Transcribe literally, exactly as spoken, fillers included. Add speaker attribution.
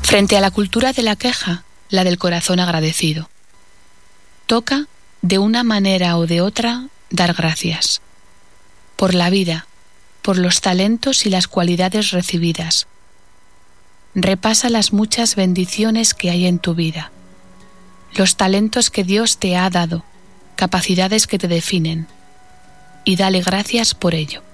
Speaker 1: Frente a la cultura de la queja, la del corazón agradecido. Toca, de una manera o de otra, dar gracias. Por la vida, por los talentos y las cualidades recibidas. Repasa las muchas bendiciones que hay en tu vida. Los talentos que Dios te ha dado, capacidades que te definen. Y dale gracias por ello.